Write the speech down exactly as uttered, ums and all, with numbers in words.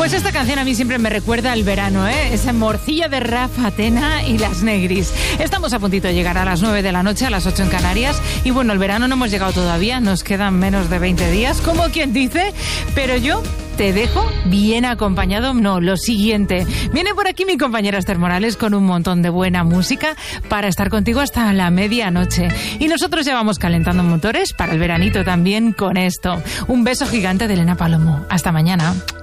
Pues esta canción a mí siempre me recuerda al verano, ¿eh? Esa morcilla de Rafa Tena y las Negris. Estamos a puntito de llegar a las nueve de la noche, a las ocho en Canarias. Y bueno, el verano no hemos llegado todavía, nos quedan menos de veinte días, como quien dice. Pero yo te dejo bien acompañado. No, lo siguiente. Viene por aquí mi compañera Esther Morales con un montón de buena música para estar contigo hasta la medianoche. Y nosotros ya vamos calentando motores para el veranito también con esto. Un beso gigante de Elena Palomo. Hasta mañana.